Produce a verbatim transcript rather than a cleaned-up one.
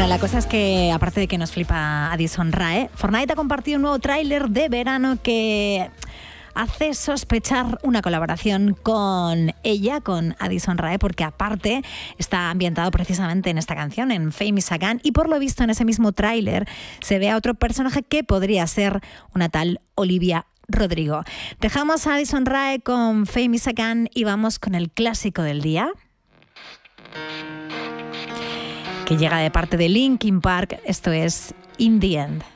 Bueno, la cosa es que, aparte de que nos flipa Addison Rae, Fortnite ha compartido un nuevo tráiler de verano que hace sospechar una colaboración con ella, con Addison Rae, porque aparte está ambientado precisamente en esta canción, en Famous Again, y por lo visto en ese mismo tráiler se ve a otro personaje que podría ser una tal Olivia Rodrigo. Dejamos a Addison Rae con Famous Again y vamos con el clásico del día, que llega de parte de Linkin Park. Esto es In the End.